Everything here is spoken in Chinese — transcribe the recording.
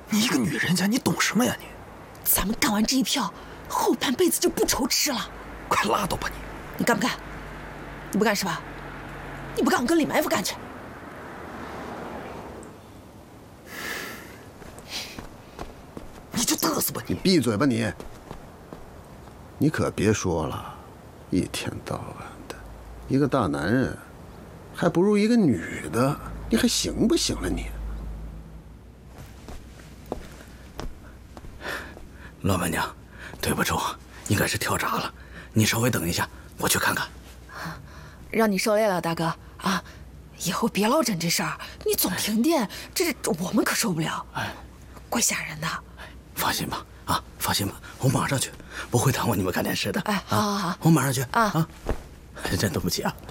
你一个女人家，你懂什么呀你？ 咱们干完这一票，后半辈子就不愁吃了。 快拉倒吧你！ 你干不干？你不干是吧？你不干，我跟李埋伏干去。 你就嘚瑟吧你！ 你闭嘴吧你！你可别说了，一天到晚的，一个大男人，还不如一个女的，你还行不行了你？ 老板娘，对不住，应该是跳闸了，你稍微等一下，我去看看。 让你受累了，大哥啊！以后别老整这事儿，你总停电，这我们可受不了。 哎， 怪吓人的。 放心吧，啊，放心吧，我马上去，不会耽误你们看电视的。 哎，好好好， 我马上去啊！ 真对不起啊。